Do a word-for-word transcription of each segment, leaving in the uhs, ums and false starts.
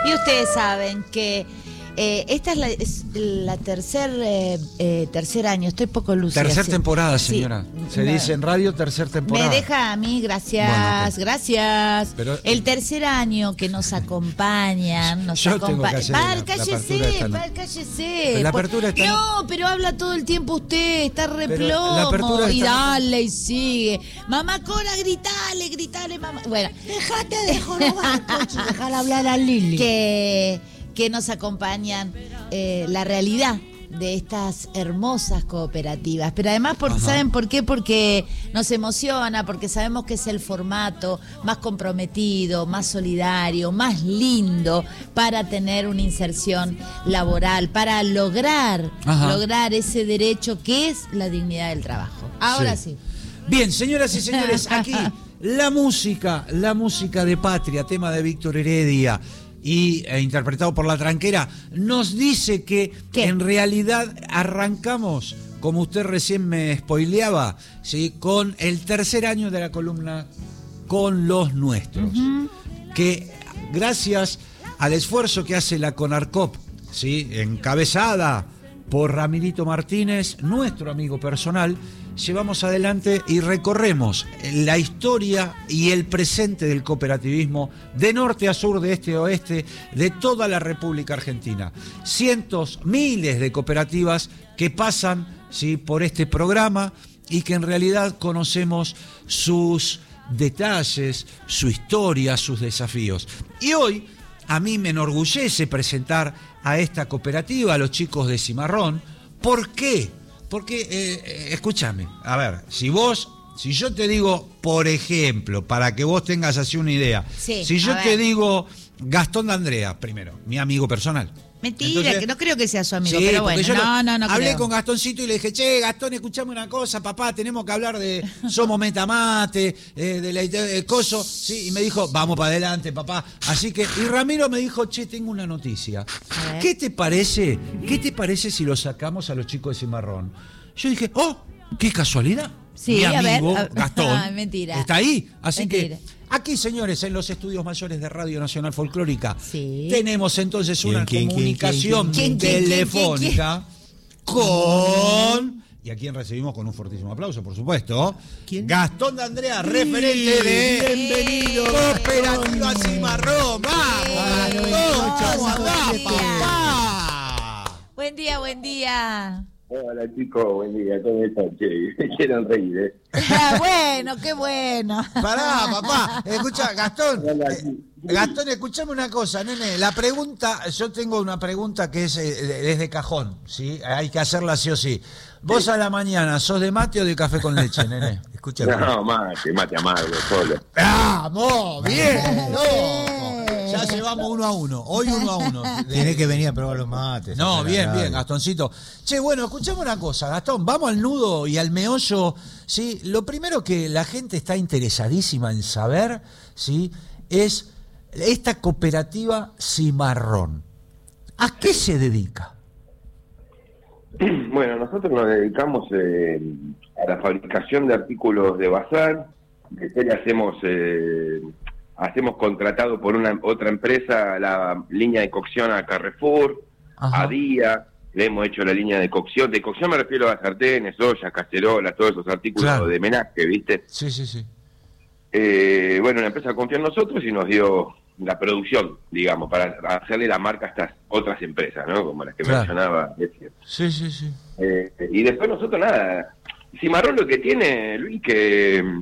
Y ustedes saben que eh, esta es la, es la tercer, eh, eh, tercer año, estoy poco lúcida. Tercer sí. temporada, señora. Sí. Se No. dice en radio tercer temporada. Me deja a mí, gracias, Bueno, okay. gracias. Pero, el tercer año que nos acompañan, nos yo tengo que acompañan. hacer Par, la- la cállese, apertura esta no- par, cállese. La Por- apertura esta No, pero habla todo el tiempo usted, está Pero replomo. la apertura Y esta no- dale y sigue. Mamá Cora, gritale, gritale, mamá. Bueno, Dejate de jorobar, Cochi, dejala hablar a Lili. que, que nos acompañan eh, la realidad de estas hermosas cooperativas, pero además porque, Ajá. ¿saben por qué? Porque nos emociona, porque sabemos que es el formato más comprometido, más solidario, más lindo para tener una inserción laboral, para lograr, Ajá. lograr ese derecho que es la dignidad del trabajo. Ahora sí. Sí. Bien, señoras y señores, aquí la música, la música de Patria, tema de Víctor Heredia y eh, interpretado por La Tranquera, nos dice que ¿Qué? en realidad arrancamos, como usted recién me spoileaba, ¿sí? Con el tercer año de la columna Con los Nuestros, uh-huh. que gracias al esfuerzo que hace la CONARCOP, ¿sí? encabezada por Ramirito Martínez, nuestro amigo personal, llevamos adelante y recorremos la historia y el presente del cooperativismo de norte a sur, de este a oeste, de toda la República Argentina. Cientos, miles de cooperativas que pasan, ¿sí? por este programa y que en realidad conocemos sus detalles, su historia, sus desafíos. Y hoy a mí me enorgullece presentar a esta cooperativa, a los chicos de Cimarrón. ¿Por qué? Porque, eh, eh, escúchame, a ver, si vos, si yo te digo, por ejemplo, para que vos tengas así una idea, Sí, si yo a te ver. digo Gastón D'Andrea, primero, mi amigo personal. Mentira, Entonces, que no creo que sea su amigo, sí, pero porque bueno, yo lo- no, no, no hablé creo. con Gastoncito y le dije, che, Gastón, escuchame una cosa, papá, tenemos que hablar de Somos Metamate, eh, de la de coso, sí, y me dijo, vamos para adelante, papá. Así que, y Ramiro me dijo, che, tengo una noticia. A ver. ¿Qué te parece? ¿Qué te parece si lo sacamos a los chicos de Cimarrón? Yo dije, oh, qué casualidad. Sí, Mi a ver, amigo, a- Gastón, Ah, mentira. está ahí. Así Mentira. que, aquí, señores, en los estudios mayores de Radio Nacional Folclórica, Sí. tenemos entonces una ¿Quién, quién, comunicación quién, quién, quién, telefónica con... Y a quien recibimos con un fortísimo aplauso, por supuesto. ¿Quién? Gastón D'Andrea, referente de... Bienvenido. Cooperativa Cimarrón. ¡Vamos, Gastón! ¿Cómo andás, papá? Buen día, buen día. Hola chicos, buen día, ¿cómo están? Che, me quieren reír, ¿eh? Ah, bueno, qué bueno. Pará, papá. Escucha, Gastón. Hola, eh, sí. Gastón, escuchame una cosa, nene. La pregunta, yo tengo una pregunta que es, eh, es de cajón, ¿sí? Hay que hacerla sí o sí. Vos a la mañana, ¿sos de mate o de café con leche, nene? Escúchame. No, mate, mate amargo, solo. ¡Vamos! ¡Bien! loco. Ya llevamos uno a uno. Hoy uno a uno. Tenés que venir a probar los mates. No, acá en la bien, radio. bien, Gastoncito. Che, bueno, escuchame una cosa, Gastón, vamos al nudo y al meollo, ¿sí? Lo primero que la gente está interesadísima en saber, ¿sí? Es esta cooperativa Cimarrón. ¿A qué se dedica? Bueno, nosotros nos dedicamos eh, a la fabricación de artículos de bazar. De serie hacemos eh, hacemos contratado por una otra empresa la línea de cocción a Carrefour, Ajá. a Día. Le hemos hecho la línea de cocción. De cocción me refiero a sartenes, ollas, cacerolas, todos esos artículos Claro. de menaje, ¿viste? Sí, sí, sí. Eh, bueno, la empresa confió en nosotros y nos dio la producción, digamos, para hacerle la marca a estas otras empresas, ¿no? Como las que Claro. mencionaba. Etienne. Sí, sí, sí. Eh, y después nosotros nada. Cimarrón lo que tiene, Luis, que eh,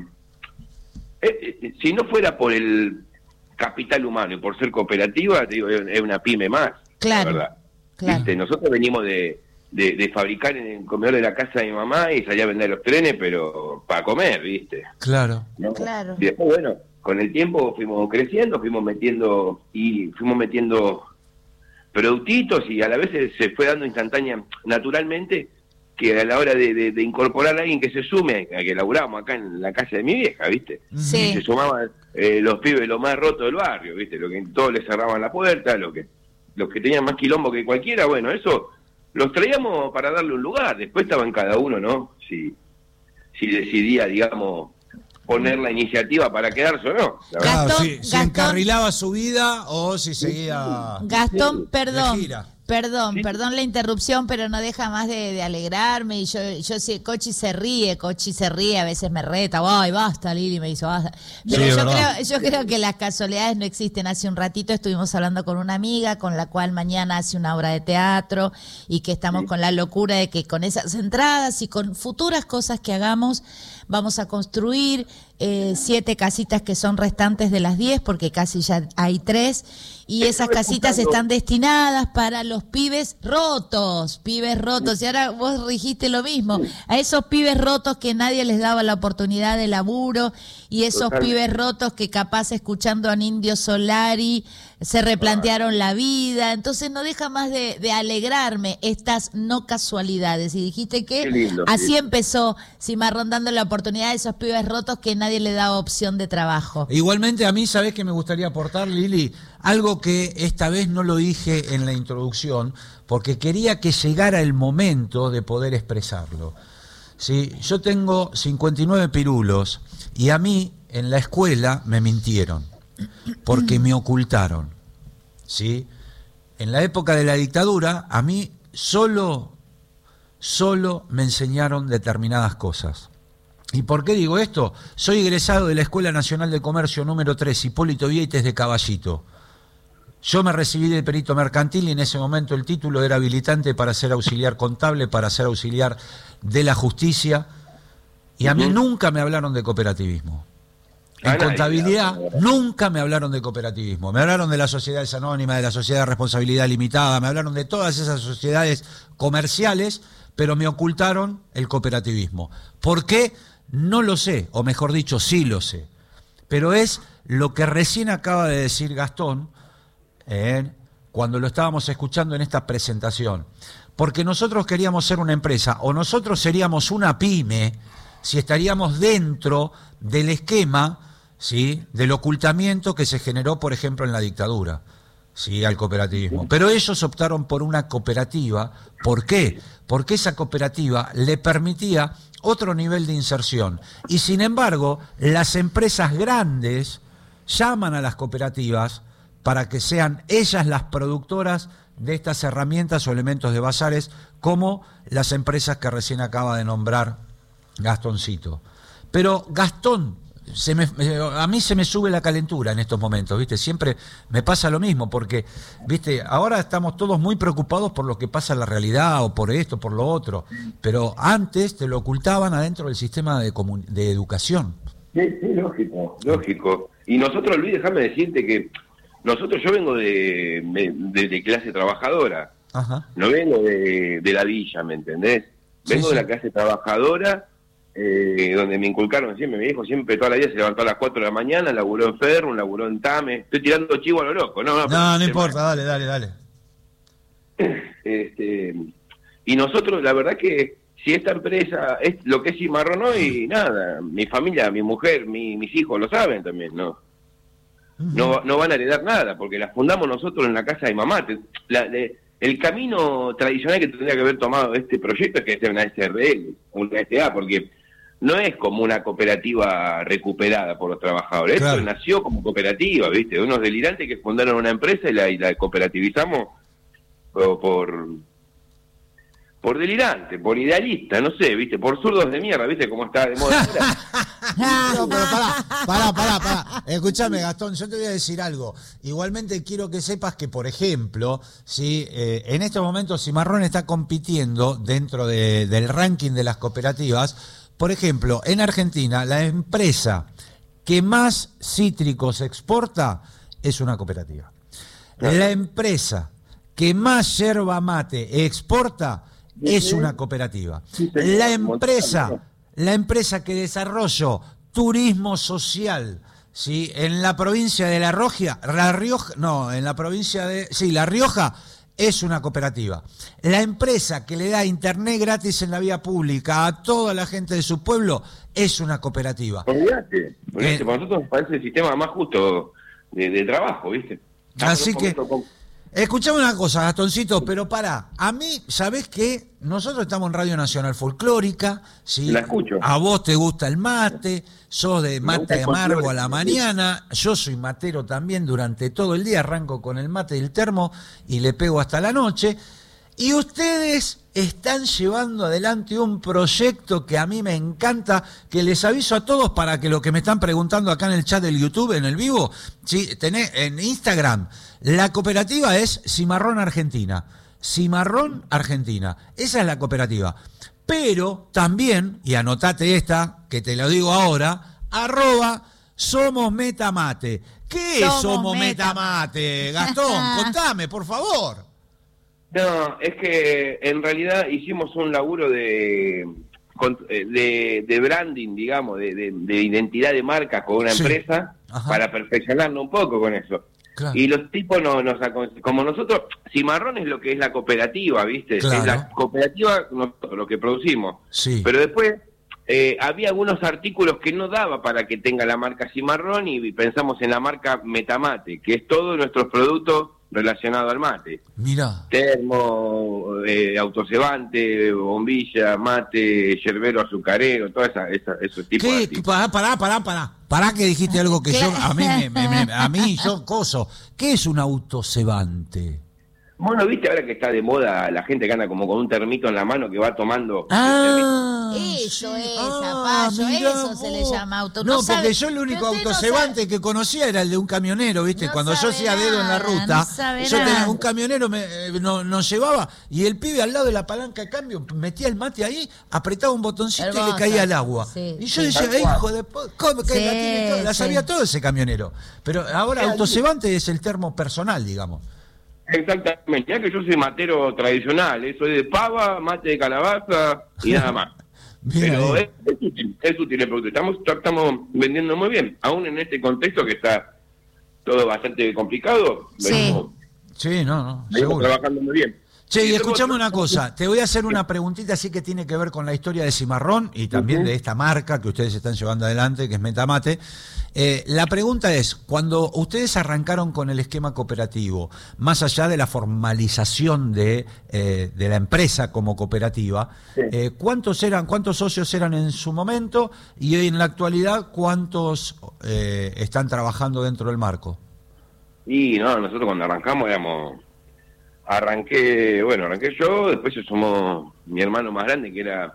eh, si no fuera por el capital humano y por ser cooperativa, te digo, es una pyme más, Claro, la verdad. claro. ¿Viste? Nosotros venimos de, de, de fabricar en el comedor de la casa de mi mamá y salía a vender los trenes, pero para comer, ¿viste? Claro. ¿No? Claro. Y después, bueno, con el tiempo fuimos creciendo, fuimos metiendo y fuimos metiendo productitos y a la vez se, se fue dando instantánea, naturalmente, que a la hora de, de, de incorporar a alguien que se sume, a que laburamos acá en la casa de mi vieja, ¿viste? Sí. Y se sumaban eh, los pibes lo más rotos del barrio, ¿viste? Lo que todos les cerraban la puerta, lo que los que tenían más quilombo que cualquiera, bueno, eso los traíamos para darle un lugar, después estaba en cada uno, ¿no? Si, si decidía, digamos, poner la iniciativa para quedarse o no. La verdad. Claro, Gastón, si, si Gastón. encarrilaba su vida o si seguía... Gastón, perdón, de gira. perdón, Sí. perdón la interrupción, pero no deja más de, de alegrarme. Y yo, yo sí, Cochi se ríe, Cochi se ríe, a veces me reta, ay, basta, Lili, me dice, basta. Pero Sí, es yo, verdad. creo, yo creo que las casualidades no existen. Hace un ratito estuvimos hablando con una amiga con la cual mañana hace una obra de teatro y que estamos con la locura de que con esas entradas y con futuras cosas que hagamos vamos a construir eh, siete casitas que son restantes de las diez, porque casi ya hay tres, y esas casitas están destinadas para los pibes rotos, pibes rotos, y ahora vos dijiste lo mismo, a esos pibes rotos que nadie les daba la oportunidad de laburo, y esos Totalmente. pibes rotos que capaz escuchando a Indio Solari se replantearon la vida. Entonces no deja más de, de alegrarme estas no casualidades. Y dijiste que Qué lindo, así sí. empezó Cimarrón dando la oportunidad a esos pibes rotos que nadie le daba opción de trabajo. Igualmente a mí, ¿sabés qué me gustaría aportar, Lili? Algo que esta vez no lo dije en la introducción, porque quería que llegara el momento de poder expresarlo. ¿Sí? Yo tengo cincuenta y nueve pirulos y a mí en la escuela me mintieron, porque me ocultaron. ¿Sí? En la época de la dictadura, a mí solo, solo me enseñaron determinadas cosas. ¿Y por qué digo esto? Soy egresado de la Escuela Nacional de Comercio número tres, Hipólito Vieites de Caballito. Yo me recibí de perito mercantil y en ese momento el título era habilitante para ser auxiliar contable, para ser auxiliar de la justicia, y a mí Ujú. nunca me hablaron de cooperativismo. A En nadie, contabilidad la verdad. nunca me hablaron de cooperativismo. Me hablaron de las sociedades anónimas, de la sociedad de responsabilidad limitada, me hablaron de todas esas sociedades comerciales, pero me ocultaron el cooperativismo. ¿Por qué? No lo sé, o mejor dicho, sí lo sé. Pero es lo que recién acaba de decir Gastón, eh, cuando lo estábamos escuchando en esta presentación. Porque nosotros queríamos ser una empresa, o nosotros seríamos una pyme, si estaríamos dentro del esquema, ¿sí?, del ocultamiento que se generó, por ejemplo, en la dictadura, ¿sí?, al cooperativismo. Pero ellos optaron por una cooperativa. ¿Por qué? Porque esa cooperativa le permitía otro nivel de inserción. Y sin embargo, las empresas grandes llaman a las cooperativas para que sean ellas las productoras de estas herramientas o elementos de bazares, como las empresas que recién acaba de nombrar Gastoncito. Pero Gastón, se me, a mí se me sube la calentura en estos momentos, ¿viste? Siempre me pasa lo mismo, porque, ¿viste? Ahora estamos todos muy preocupados por lo que pasa en la realidad, o por esto, por lo otro, pero antes te lo ocultaban adentro del sistema de, comun- de educación. Sí, sí, lógico, lógico. Y nosotros, Luis, déjame decirte que nosotros, yo vengo de, de, de clase trabajadora, Ajá. no vengo de, de la villa, ¿me entendés? Vengo Sí, de sí. la clase trabajadora, eh, donde me inculcaron siempre, mi hijo siempre toda la vida se levantó a las cuatro de la mañana, laburó en Ferro, laburó en Tame, estoy tirando chivo a lo loco, ¿no? No, pero- no importa, dale, dale, dale. Este, y nosotros, la verdad que si esta empresa es lo que es Cimarrón hoy, nada, mi familia, mi mujer, mi, mis hijos lo saben también, ¿no? No, no van a heredar nada, porque la fundamos nosotros en la casa de mamá. Te- la- de- el camino tradicional que tendría que haber tomado este proyecto es que sea una S R L, una S A, porque no es como una cooperativa recuperada por los trabajadores. Claro. Esto nació como cooperativa, ¿viste? Unos delirantes que fundaron una empresa y la, y la cooperativizamos por, por por delirante, por idealista, no sé, ¿viste? Por zurdos de mierda, ¿viste? Cómo está de moda ahora. No, pero pará, pará, pará, pará. Escúchame, Gastón, yo te voy a decir algo. Igualmente quiero que sepas que, por ejemplo, si eh, en estos momentos Cimarrón está compitiendo dentro de, del ranking de las cooperativas, por ejemplo, en Argentina, la empresa que más cítricos exporta es una cooperativa. La empresa que más yerba mate exporta es una cooperativa. La empresa, la empresa que desarrolló turismo social, ¿sí?, en la provincia de La Rioja, La Rioja, no, en la provincia de, sí, La Rioja, es una cooperativa. La empresa que le da internet gratis en la vía pública a toda la gente de su pueblo es una cooperativa. Olvídate, olvídate, Eh. para nosotros nos parece el sistema más justo de, de trabajo, ¿viste? Así que, Con- Escuchame una cosa, Gastoncito, pero pará. A mí, ¿sabés qué? Nosotros estamos en Radio Nacional Folclórica, ¿sí? La escucho. A vos te gusta el mate, sos de Me gusta mate el amargo folclore. a la mañana. Yo soy matero también durante todo el día, arranco con el mate del termo y le pego hasta la noche. Y ustedes están llevando adelante un proyecto que a mí me encanta, que les aviso a todos para que lo que me están preguntando acá en el chat del YouTube, en el vivo, ¿sí? Tenés en Instagram, la cooperativa es Cimarrón Argentina. Cimarrón Argentina. Esa es la cooperativa. Pero también, y anotate esta, que te lo digo ahora, arroba Somos Metamate. ¿Qué es Somos Somos Metamate? Metamate? Gastón, contame, por favor. No, es que en realidad hicimos un laburo de de, de branding, digamos, de, de, de identidad de marca con una Sí. empresa. Ajá. Para perfeccionarnos un poco con eso. Claro. Y los tipos no, nos acon- como nosotros, Cimarrón es lo que es la cooperativa, ¿viste? Claro. Es la cooperativa, nosotros, lo que producimos. Sí. Pero después eh, había algunos artículos que no daba para que tenga la marca Cimarrón y pensamos en la marca Metamate, que es todos nuestros productos relacionados al mate. Mirá. Termo, eh, autocebante, bombilla, mate, yerbero azucarero, todo esa, esa, esos tipos de ¿Qué? artículos. Pará, pará, pará, pará. Pará que dijiste algo que yo, a mí, me, me- me- a mí, yo coso. ¿Qué es un autocebante? Bueno, viste ahora que está de moda la gente que anda como con un termito en la mano que va tomando. Ah, Eso es, Ah, zapallo, mirá eso se le vos. llama auto. No, No porque sabe- yo el único pero usted no autocebante que conocía era el de un camionero, ¿viste? No Cuando yo sabe hacía dedo en la nada, ruta, no sabe yo tenía nada. un camionero, me, eh, no- nos llevaba y el pibe al lado de la palanca de cambio metía el mate ahí, apretaba un botoncito y le Hermoso. caía el agua. Sí, y yo sí. decía, Tal "Eh, cual. hijo de po- ¿cómo que Sí, la tiene toda?". La sí. sabía todo ese camionero. Pero ahora autocebante es el termo personal, digamos. Exactamente, ya que yo soy matero tradicional, ¿eh? Soy de pava, mate de calabaza y nada más. Bien Pero ahí. es, es útil, es útil el producto. Estamos, estamos vendiendo muy bien, aún en este contexto que está todo bastante complicado. Sí. Venimos, Sí, no, no, venimos seguro. trabajando muy bien. Che, y Y escuchame luego- una cosa, te voy a hacer una preguntita así que tiene que ver con la historia de Cimarrón y también Ujú. de esta marca que ustedes están llevando adelante, que es Metamate. Eh, la pregunta es, cuando ustedes arrancaron con el esquema cooperativo, más allá de la formalización de, eh, de la empresa como cooperativa, Sí. eh, ¿cuántos eran, cuántos socios eran en su momento y hoy en la actualidad cuántos eh, están trabajando dentro del marco? Y no, nosotros cuando arrancamos éramos... Arranqué, bueno, arranqué yo, después se sumó mi hermano más grande que era,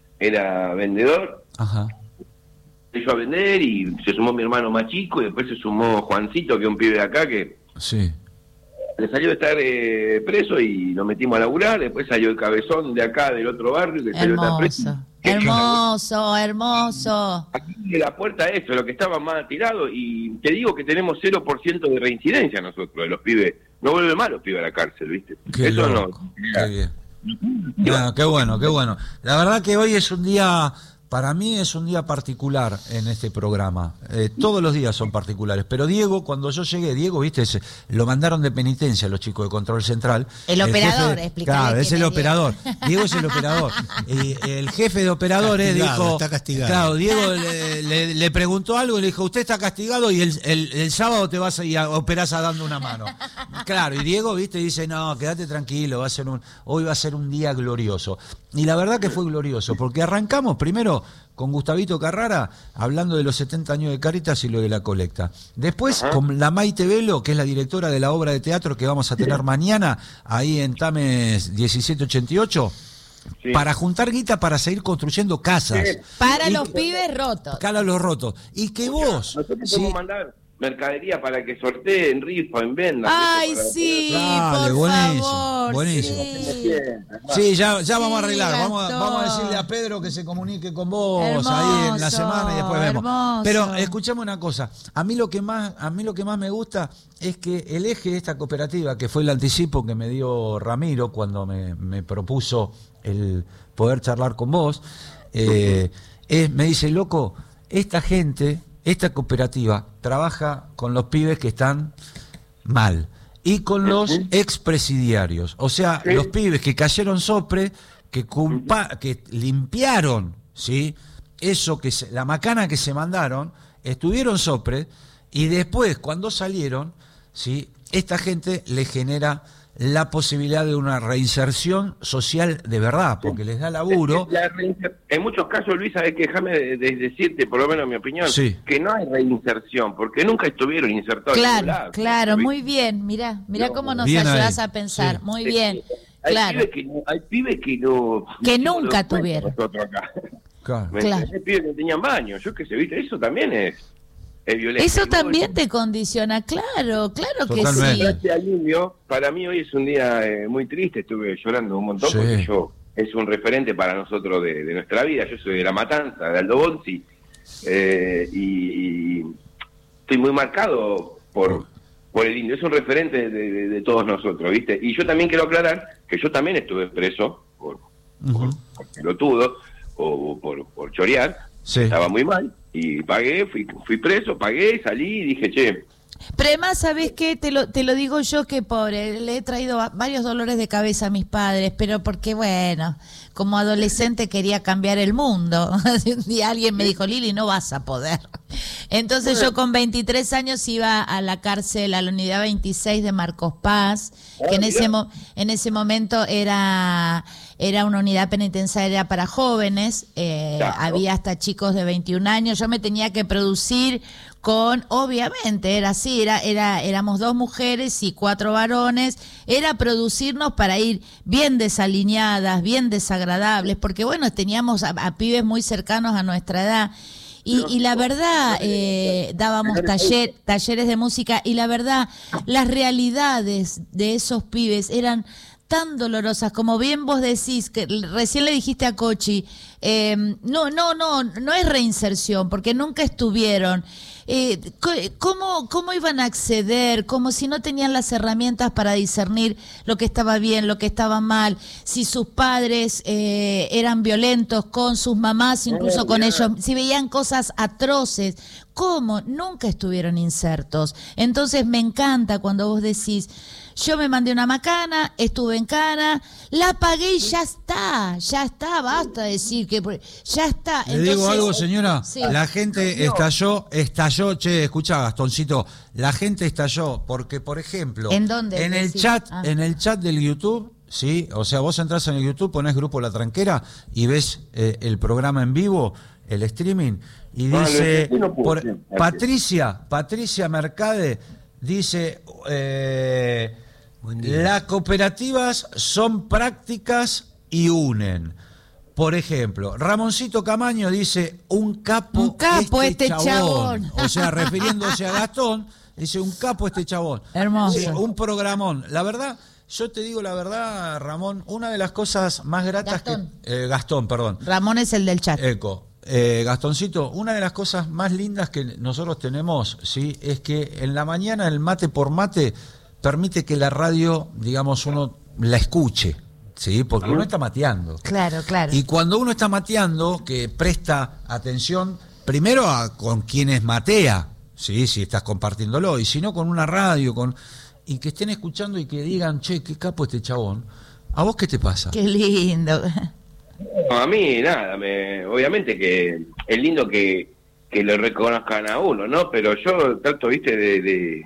era vendedor. Ajá. Empezó a vender y se sumó mi hermano más chico y después se sumó Juancito, que es un pibe de acá que Sí. le salió de estar eh, preso y nos metimos a laburar. Después salió el cabezón de acá del otro barrio que salió de estar preso. Hermoso, Que- hermoso, hermoso. Aquí de la puerta eso, lo que estaba más tirado, y te digo que tenemos cero por ciento de reincidencia nosotros, de los pibes. No vuelven más los pibes a la cárcel, ¿viste? Qué eso loco, no. qué bien. No, qué bueno, qué bueno. La verdad que hoy es un día, para mí es un día particular en este programa. Eh, todos los días son particulares. Pero Diego, cuando yo llegué, Diego, viste, se- lo mandaron de penitencia los chicos de Control Central. El operador, jefe- explícale Claro, es quién el es Diego. operador. Diego es el operador. Y el jefe de operadores Castigado, dijo... está castigado. Claro, Diego le, le- le preguntó algo y le dijo, usted está castigado y el, el- el sábado te vas a ir a operás a dando una mano. Claro, y Diego, viste, dice, no, quédate tranquilo, va a ser un, hoy va a ser un día glorioso. Y la verdad que fue glorioso, porque arrancamos primero con Gustavito Carrara, hablando de los setenta años de Caritas y lo de la colecta. Después Ajá. con la Maite Velo, que es la directora de la obra de teatro que vamos a tener mañana, ahí en Tames diecisiete ochenta y ocho, Sí. para juntar guita para seguir construyendo casas. Sí. Para Y- los pibes rotos. Cara a los rotos. Y que vos... Nosotros sí, podemos mandar mercadería para que sorteen, rifa, en venda. Ay, ¿viste? Para- sí, Dale, por buenísimo, favor. buenísimo. Sí. Sí, ya, ya vamos a Sí, arreglar. Vamos a, Gastón. vamos a decirle a Pedro que se comunique con vos Hermoso, ahí en la semana y después vemos. hermoso. Pero escuchame una cosa. A mí lo que más, a mí lo que más me gusta es que el eje de esta cooperativa, que fue el anticipo que me dio Ramiro cuando me, me propuso el poder charlar con vos, eh, es, me dice, loco, esta gente, esta cooperativa trabaja con los pibes que están mal y con los expresidiarios, o sea, Sí. los pibes que cayeron sopre, que culpa, que limpiaron, ¿sí? Eso que se- la macana que se mandaron, estuvieron sopre y después cuando salieron ¿sí? Esta gente le genera la posibilidad de una reinserción social de verdad, porque les da laburo. La reinser- en muchos casos, Luis, sabes que déjame de, de decirte, por lo menos mi opinión, Sí. que no hay reinserción, porque nunca estuvieron insertados. en ningún Claro, lado, claro, ¿viste? muy bien, mirá, mirá No, cómo nos bien ayudas ahí, a pensar, sí. muy bien, Hay claro. pibes que no, hay pibes que no... Que no nunca lo cuentan tuvieron. nosotros acá. Claro. ¿Me Claro. entendés? Pibes que tenían baño, yo qué sé, ¿viste? Eso también es, es violencia. Eso Y luego, también te condiciona, claro, claro que Totalmente. sí. Gracias al niño, para mí hoy es un día eh, muy triste, estuve llorando un montón Sí. porque yo es un referente para nosotros de, de nuestra vida, yo soy de La Matanza, de Aldo Bonzi, eh, y, y estoy muy marcado por, por el indio, es un referente de, de- de todos nosotros, ¿viste? Y yo también quiero aclarar que yo también estuve preso por, por, Ujú. por pelotudo o por, por chorear, Sí. estaba muy mal, y pagué, fui, fui preso, pagué, salí y dije, che, Pero además, ¿sabés qué? Te lo, te lo digo yo que pobre, le he traído va- varios dolores de cabeza a mis padres, pero porque, bueno, como adolescente quería cambiar el mundo. Un día alguien me dijo, Lili, no vas a poder. Entonces yo con veintitrés años iba a la cárcel, a la unidad veintiséis de Marcos Paz, que en ese, mo- en ese momento era... Era una unidad penitenciaria para jóvenes, eh, Claro. había hasta chicos de veintiún años, yo me tenía que producir con, obviamente, era así, era, era, éramos dos mujeres y cuatro varones, era producirnos para ir bien desalineadas, bien desagradables, porque bueno, teníamos a, a pibes muy cercanos a nuestra edad. Y, y la verdad, eh, dábamos taller, talleres de música y la verdad, las realidades de esos pibes eran tan dolorosas, como bien vos decís, que recién le dijiste a Cochi, eh, no, no, no, no es reinserción, porque nunca estuvieron. Eh, ¿cómo, ¿Cómo iban a acceder? Como si no tenían las herramientas para discernir lo que estaba bien, lo que estaba mal, si sus padres eh, eran violentos con sus mamás, incluso con ellos, si veían cosas atroces. ¿Cómo? Nunca estuvieron insertos. Entonces me encanta cuando vos decís, yo me mandé una macana, estuve en cana, la pagué y ya está, ya está, basta decir que ya está. Le digo Entonces, algo, señora, sí. la gente estalló, estalló, che, escucha, Gastoncito, la gente estalló porque, por ejemplo, ¿En dónde? en el Decís. chat, Ah. en el chat del YouTube, sí, o sea, vos entras en el YouTube, ponés Grupo La Tranquera y ves eh, el programa en vivo, el streaming, y No, dice, no, no pude, por- sí, gracias. Patricia, Patricia Mercade dice, eh, las cooperativas son prácticas y unen. Por ejemplo, Ramoncito Camaño dice, un capo, Un capo este chabón. O sea, refiriéndose a Gastón, dice, un capo este chabón. Hermoso. Sí, un programón. La verdad, yo te digo la verdad, Ramón, una de las cosas más gratas Gastón. que... eh, Gastón, perdón. Ramón es el del chat. Eco. Eh, Gastoncito, una de las cosas más lindas que nosotros tenemos, sí, es que en la mañana el mate por mate permite que la radio, digamos, uno la escuche, sí, porque uno está mateando. Claro, claro. Y cuando uno está mateando, que presta atención primero a con quienes matea, sí, si estás compartiéndolo, y si no con una radio, con y que estén escuchando y que digan, che, qué capo este chabón. ¿A vos qué te pasa? Qué lindo. no, a mí nada, me, obviamente que es lindo que, que lo reconozcan a uno, ¿no? Pero yo trato, viste, de, de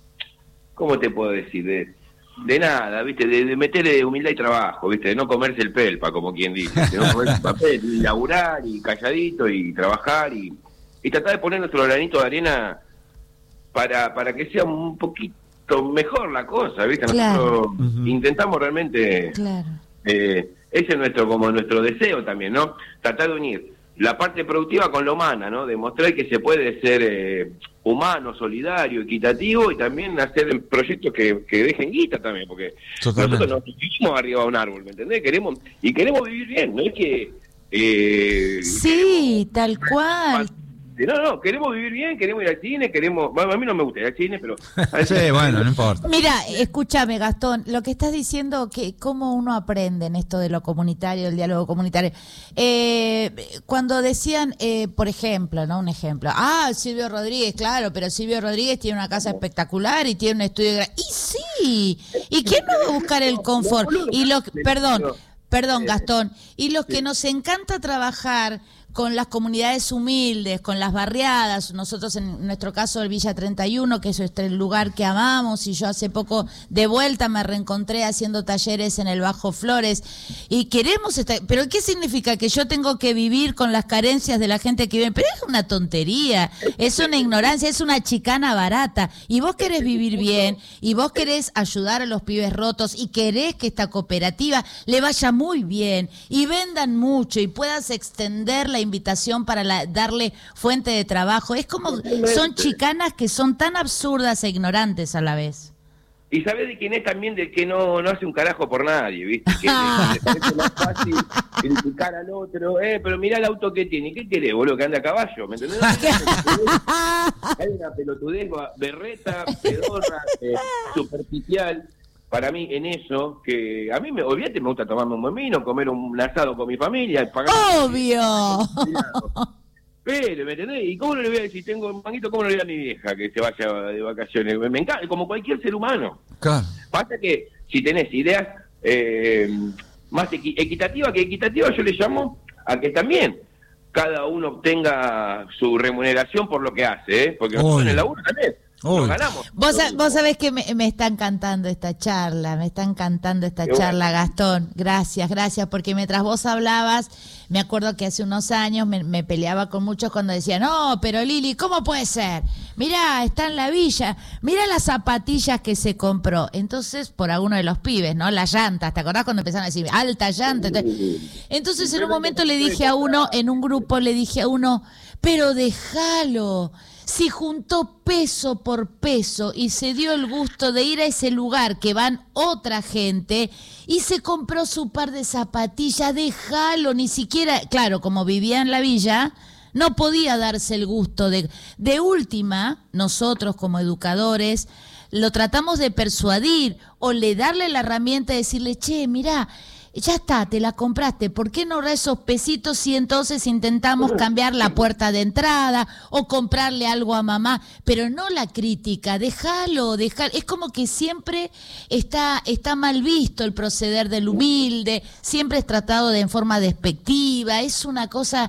¿cómo te puedo decir? De, de nada, viste, de, de meterle humildad y trabajo, viste, de no comerse el pelpa, como quien dice, de no comerse el papel, y laburar y calladito y trabajar y, y tratar de poner nuestro granito de arena para, para que sea un poquito mejor la cosa, viste, Claro. nosotros Ujú. intentamos realmente... Claro. Eh, ese es nuestro como nuestro deseo también, ¿no? Tratar de unir la parte productiva con la humana, ¿no? Demostrar que se puede ser eh, humano, solidario, equitativo y también hacer proyectos que, que dejen guita también, porque Totalmente. nosotros nos vivimos arriba de un árbol, ¿me entendés? Queremos y queremos vivir bien, no es que eh, Sí, tal cual. no, no, queremos vivir bien, queremos ir al cine, queremos, bueno, a mí no me gusta ir al cine, pero Sí, bueno, no importa. Mira, escúchame, Gastón, lo que estás diciendo, que cómo uno aprende en esto de lo comunitario, el diálogo comunitario. Eh, cuando decían, eh, por ejemplo, ¿no? Un ejemplo. Ah, Silvio Rodríguez, claro, pero Silvio Rodríguez tiene una casa espectacular y tiene un estudio. gra- Y sí, ¿y quién no va a buscar el confort? Y los, perdón, perdón, Gastón, y los que nos encanta trabajar con las comunidades humildes, con las barriadas. Nosotros en nuestro caso el Villa treinta y uno, que es este lugar que amamos, y yo hace poco de vuelta me reencontré haciendo talleres en el Bajo Flores, y queremos estar, pero ¿qué significa? Que yo tengo que vivir con las carencias de la gente que vive, pero es una tontería, es una ignorancia, es una chicana barata, y vos querés vivir bien, y vos querés ayudar a los pibes rotos, y querés que esta cooperativa le vaya muy bien, y vendan mucho, y puedas extender la invitación para la, darle fuente de trabajo. Es como, son chicanas que son tan absurdas e ignorantes a la vez. Y sabés de quién es también, de que no, no hace un carajo por nadie, ¿viste? Que le parece más fácil criticar al otro, eh, pero mirá el auto que tiene, ¿qué querés, boludo? Que ande a caballo, ¿me entendés? Hay una pelotudez berreta, pedorra, eh, superficial. Para mí, en eso, que a mí, me olvídate, me gusta tomarme un buen vino, comer un asado con mi familia, pagar... ¡Obvio! Pero, ¿me entendés? ¿Y cómo no le voy a decir, tengo un manguito, cómo no le voy a mi vieja que se vaya de vacaciones? Me encanta, como cualquier ser humano. Claro. Pasa que si tenés ideas eh, más equi- equitativas, que equitativas yo le llamo a que también cada uno obtenga su remuneración por lo que hace, ¿eh? Porque nosotros en el laburo también nos ganamos. Vos, vos sabés que me, me está encantando esta charla, me está encantando esta Qué charla, bueno. Gastón. Gracias, gracias, porque mientras vos hablabas, me acuerdo que hace unos años me, me peleaba con muchos cuando decían, no, pero Lili, ¿cómo puede ser? Mirá, está en la villa, mirá las zapatillas que se compró. Entonces, por alguno de los pibes, ¿no? Las llantas, ¿te acordás cuando empezaron a decir, alta llanta? Entonces, en un momento le dije a uno, en un grupo le dije a uno, pero déjalo. Si juntó peso por peso y se dio el gusto de ir a ese lugar que van otra gente y se compró su par de zapatillas, déjalo, ni siquiera, claro, como vivía en la villa, no podía darse el gusto de... De última, nosotros como educadores lo tratamos de persuadir o le darle la herramienta de decirle, che, mirá, ya está, te la compraste, ¿por qué no ahorrar esos pesitos si entonces intentamos cambiar la puerta de entrada o comprarle algo a mamá? Pero no la crítica, déjalo, déjalo. Es como que siempre está, está mal visto el proceder del humilde, siempre es tratado de en forma despectiva, es una cosa...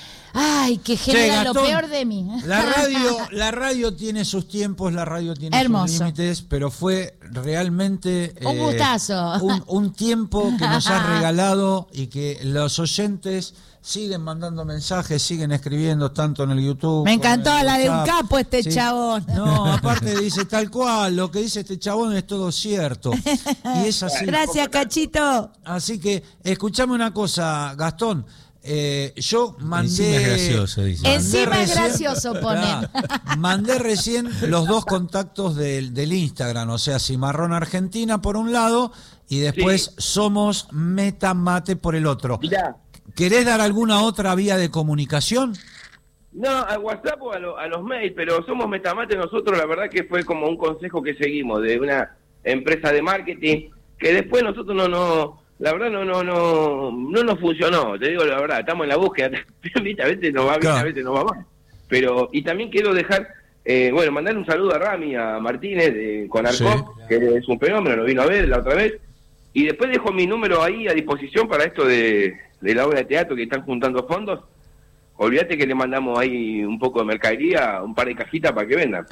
Ay, que genera Che, Gastón, lo peor de mí. La radio, la radio tiene sus tiempos, la radio tiene Hermoso. sus límites, pero fue realmente Un gustazo. un, un tiempo que nos has regalado y que los oyentes siguen mandando mensajes, siguen escribiendo tanto en el YouTube. Me encantó como en la el de un WhatsApp. capo este Sí. chabón. No, aparte dice tal cual, lo que dice este chabón es todo cierto. Y es así. Gracias, Cachito. Así que, escuchame una cosa, Gastón. Eh, yo mandé. Encima es gracioso, dice. mandé Encima es recién- gracioso, pone. Claro, mandé recién los dos contactos del, del Instagram, o sea, Cimarrón Argentina por un lado y después Sí. Somos Metamate por el otro. Mirá, ¿Querés dar alguna otra vía de comunicación? no, a WhatsApp o a, lo- a los mails, pero somos Metamate nosotros, la verdad que fue como un consejo que seguimos de una empresa de marketing, que después nosotros no, no, la verdad no, no, no, no nos funcionó, te digo la verdad, estamos en la búsqueda, ¿viste? A veces nos va bien, Claro. a veces nos va mal. Pero, y también quiero dejar, eh, bueno, mandar un saludo a Rami, a Martínez, de, con Arcop, Sí. que es un fenómeno, lo vino a ver la otra vez, y después dejo mi número ahí a disposición para esto de, de la obra de teatro que están juntando fondos. Olvídate que le mandamos ahí un poco de mercadería, un par de cajitas para que vendan.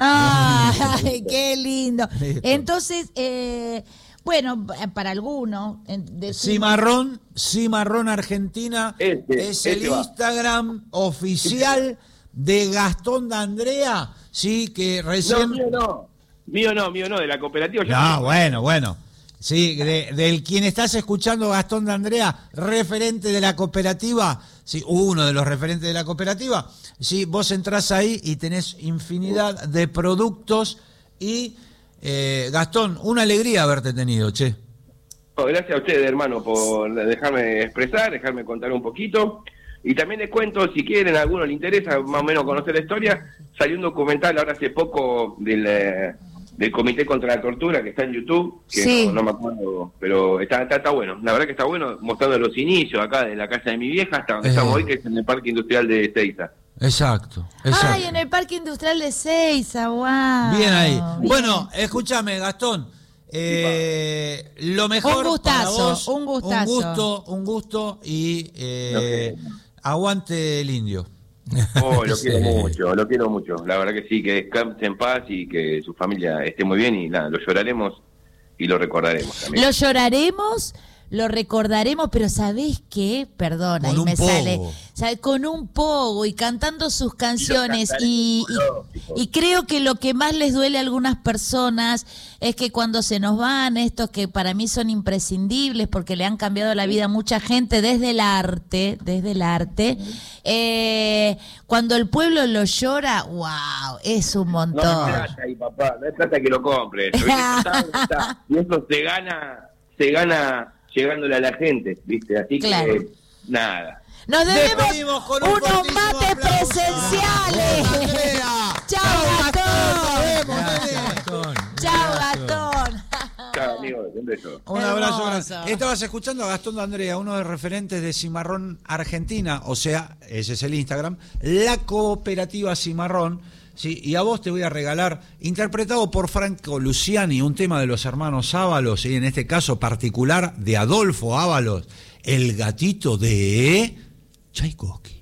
Ay, qué lindo. Listo. Entonces, eh, bueno, para algunos, en- decimos- Cimarrón, Cimarrón Argentina Este, es el este va. Instagram oficial de Gastón D'Andrea, sí, que No, recién... mío no. Mío no, mío no, de la cooperativa. yo No, no. bueno, bueno. Sí, de- del quien estás escuchando, Gastón D'Andrea, referente de la cooperativa, sí, uno de los referentes de la cooperativa. Sí, vos entrás ahí y tenés infinidad de productos y, eh, Gastón, una alegría haberte tenido, che. No, gracias a ustedes, hermano, por dejarme expresar, dejarme contar un poquito. Y también les cuento, si quieren, a alguno le interesa más o menos conocer la historia, salió un documental ahora hace poco del, eh, del Comité contra la Tortura, que está en YouTube, que Sí. no, no me acuerdo, pero está, está, está bueno. La verdad que está bueno, mostrando los inicios acá de la casa de mi vieja hasta donde Eh. estamos hoy, que es en el Parque Industrial de Ezeiza. Exacto, exacto. Ay, en el Parque Industrial de Seiza, wow. Bien ahí. Bien. Bueno, escúchame, Gastón. Eh, lo mejor Un gustazo, para vos, un gustazo. un gusto, un gusto y eh, Aguante el indio. Oh, lo Sí. quiero mucho, lo quiero mucho. La verdad que sí, que descanse en paz y que su familia esté muy bien y nada, lo lloraremos y lo recordaremos también. Lo lloraremos, lo recordaremos, pero ¿sabés qué? Perdón, Con ahí un me pogo. sale. ¿Sabe? Con un pogo y cantando sus canciones. Y, cantaremos, y, y creo que lo que más les duele a algunas personas es que cuando se nos van estos que para mí son imprescindibles porque le han cambiado la vida a mucha gente desde el arte, desde el arte, eh, cuando el pueblo lo llora, wow, es un No montón. es plata ahí, papá, no es plata que lo compre. Eso, ¿viste? Está, está. Y eso se gana, se gana llegándole a la gente, ¿viste? Así Claro. que, nada. Nos debemos Despedimos con un unos fortísimo mates aplauso. presenciales. Vamos, Andrea. Chao, Gastón. Nos vemos, Gracias, nene. Gastón. Chao, Gracias. Gastón. Chao, amigos, un beso. Un abrazo Hermoso. grande. Estabas escuchando a Gastón de Andrea, uno de los referentes de Cimarrón Argentina, o sea, ese es el Instagram, la cooperativa Cimarrón. Sí, y a vos te voy a regalar, interpretado por Franco Luciani, un tema de los hermanos Ábalos, y en este caso particular de Adolfo Ábalos, el gatito de Tchaikovsky.